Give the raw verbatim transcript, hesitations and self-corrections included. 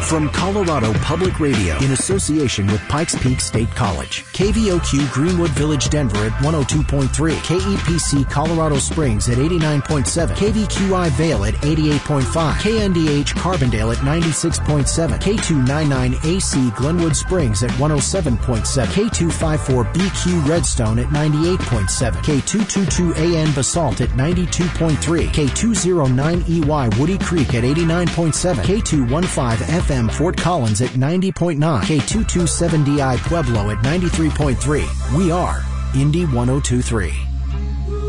From Colorado Public Radio in association with Pikes Peak State College. K V O Q Greenwood Village Denver at one oh two point three. K E P C Colorado Springs at eighty-nine point seven. K V Q I Vail at eighty-eight point five. K N D H Carbondale at ninety-six point seven. K two ninety-nine A C Glenwood Springs at one oh seven point seven. K two fifty-four B Q Redstone at ninety-eight point seven. K two twenty-two A N Basalt at ninety-two point three. K two oh nine E Y Woody Creek at eighty-nine point seven. K two fifteen F M Fort Collins at ninety point nine. K two twenty-seven D I Pueblo at ninety-three point three. We are Indy one oh two point three.